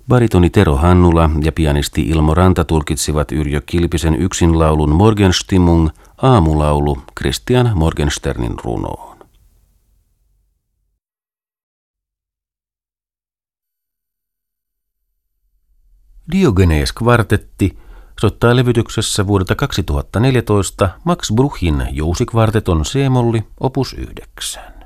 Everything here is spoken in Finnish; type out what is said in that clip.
Baritoni Tero Hannula ja pianisti Ilmo Ranta tulkitsivat Yrjö Kilpisen yksinlaulun Morgenstimmung, aamulaulu Christian Morgensternin runoon. Diogenes-kvartetti soittaa levytyksessä vuodelta 2014 Max Bruchin jousikvarteton C-molli opus 9.